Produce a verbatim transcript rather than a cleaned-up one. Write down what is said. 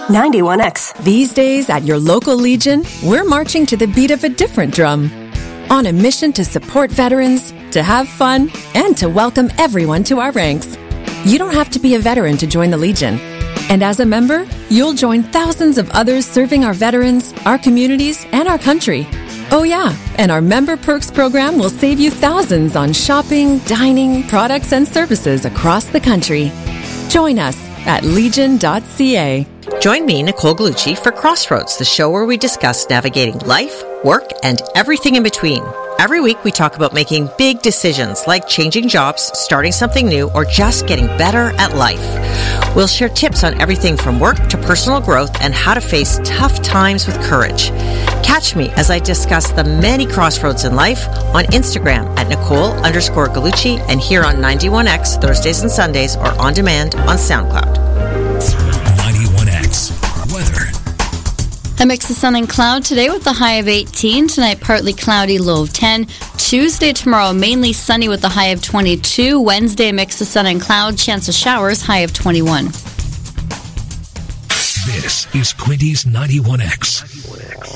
ninety-one X. These days at your local Legion, we're marching to the beat of a different drum. On a mission to support veterans, to have fun, and to welcome everyone to our ranks. You don't have to be a veteran to join the Legion. And as a member, you'll join thousands of others serving our veterans, our communities, and our country. Oh yeah, and our Member Perks program will save you thousands on shopping, dining, products, and services across the country. Join us at legion dot c a. Join me, Nicole Gallucci, for Crossroads, the show where we discuss navigating life, work, and everything in between. Every week, we talk about making big decisions like changing jobs, starting something new, or just getting better at life. We'll share tips on everything from work to personal growth and how to face tough times with courage. Catch me as I discuss the many crossroads in life on Instagram at Nicole underscore Gallucci and here on ninety-one X Thursdays and Sundays or on demand on SoundCloud. ninety-one X weather. A mix of sun and cloud today with a high of eighteen. Tonight, partly cloudy, low of ten. Tuesday, tomorrow, mainly sunny with a high of twenty-two. Wednesday, a mix of sun and cloud, chance of showers, high of twenty-one. This is Quinty's ninety-one X.